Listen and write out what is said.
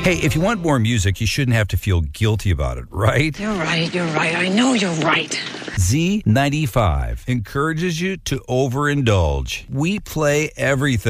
Hey, if you want more music, you shouldn't have to feel guilty about it, right? You're right. I know you're right. Z95 encourages you to overindulge. We play everything.